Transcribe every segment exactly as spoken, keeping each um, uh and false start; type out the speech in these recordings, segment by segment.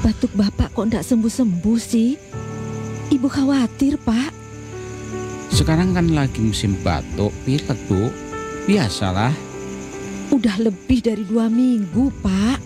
Batuk Bapak kok enggak sembuh-sembuh sih? Ibu khawatir, Pak. Sekarang kan lagi musim batuk, pilek, Bu. Biasalah. Udah lebih dari dua minggu, Pak.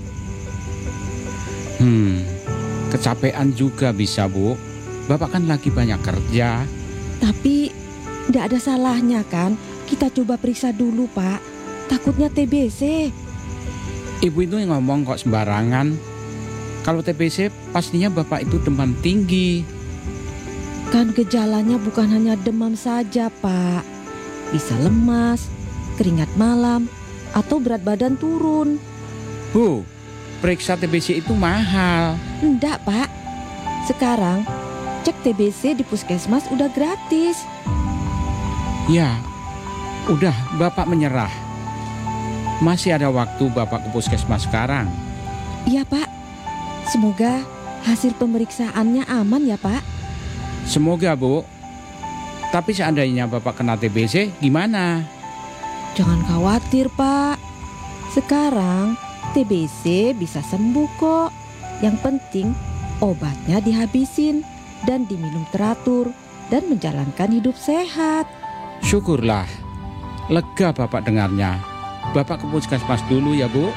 Hmm, kecapean juga bisa, Bu. Bapak kan lagi banyak kerja. Tapi enggak ada salahnya kan kita coba periksa dulu, Pak. Takutnya T B C. Ibu itu ngomong kok sembarangan. Kalau T B C pastinya Bapak itu demam tinggi. Kan gejalanya bukan hanya demam saja, Pak. Bisa lemas, keringat malam, atau berat badan turun. Bu, periksa T B C itu mahal. Enggak, Pak. Sekarang cek T B C di puskesmas udah gratis. Ya, udah Bapak menyerah. Masih ada waktu Bapak ke puskesmas sekarang. Iya, Pak. Semoga hasil pemeriksaannya aman ya, Pak. Semoga, Bu. Tapi seandainya Bapak kena T B C, gimana? Jangan khawatir, Pak. Sekarang T B C bisa sembuh kok. Yang penting obatnya dihabisin dan diminum teratur dan menjalankan hidup sehat. Syukurlah. Lega Bapak dengarnya. Bapak ke puskesmas dulu ya, Bu.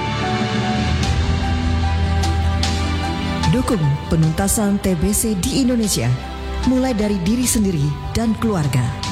Dukung penuntasan T B C di Indonesia, mulai dari diri sendiri dan keluarga.